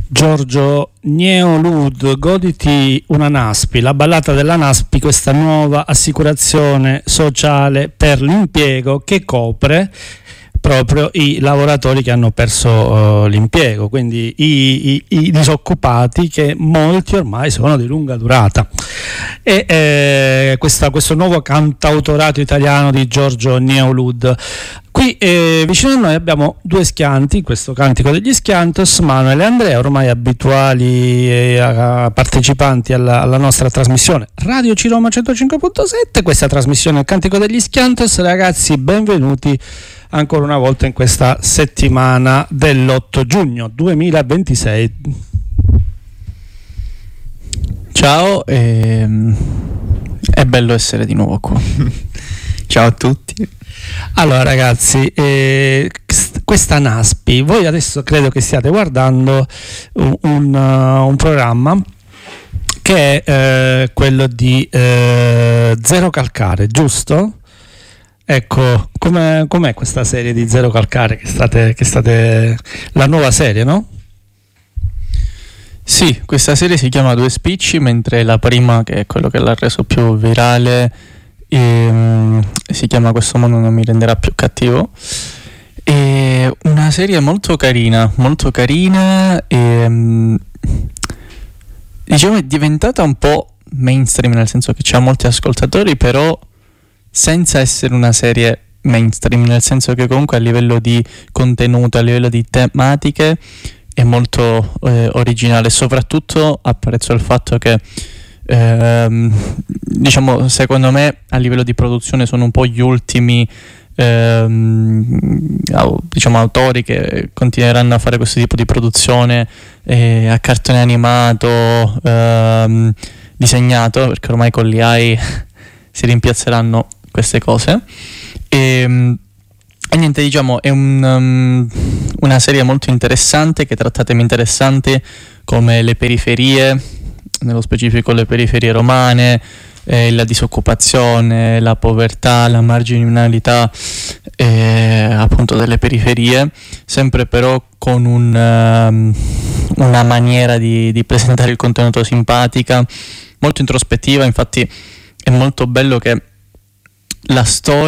Giorgio Neolud, goditi una NASPI, la ballata della NASPI, questa nuova assicurazione sociale per l'impiego che copre proprio i lavoratori che hanno perso l'impiego, quindi i disoccupati, che molti ormai sono di lunga durata. E questo nuovo cantautorato italiano di Giorgio Neolud. Qui vicino a noi abbiamo due schianti, questo Cantico degli Schiantos, Manuel e Andrea, ormai abituali partecipanti alla nostra trasmissione Radio Ciroma 105.7. Questa trasmissione è il Cantico degli Schiantos. Ragazzi, benvenuti ancora una volta in questa settimana dell'8 giugno 2026. Ciao, è bello essere di nuovo qua. Ciao a tutti. Allora ragazzi, questa NASPI, voi adesso credo che stiate guardando un programma che è quello di Zero Calcare, giusto? Ecco, com'è questa serie di Zero Calcare che state la nuova serie, no? Sì, questa serie si chiama Due Spicci, mentre la prima, che è quello che l'ha reso più virale, si chiama Questo mondo non mi renderà più cattivo. È una serie molto carina e diciamo è diventata un po' mainstream, nel senso che c'ha molti ascoltatori, però senza essere una serie mainstream, nel senso che comunque a livello di contenuto, a livello di tematiche è molto originale. Soprattutto apprezzo il fatto che diciamo, secondo me a livello di produzione sono un po' gli ultimi diciamo autori che continueranno a fare questo tipo di produzione a cartone animato disegnato, perché ormai con l'AI si rimpiazzeranno queste cose e niente, diciamo è una serie molto interessante che tratta temi interessanti come le periferie, nello specifico le periferie romane, la disoccupazione, la povertà, la marginalità appunto delle periferie, sempre però con una maniera di presentare il contenuto simpatica, molto introspettiva. Infatti è molto bello che la storia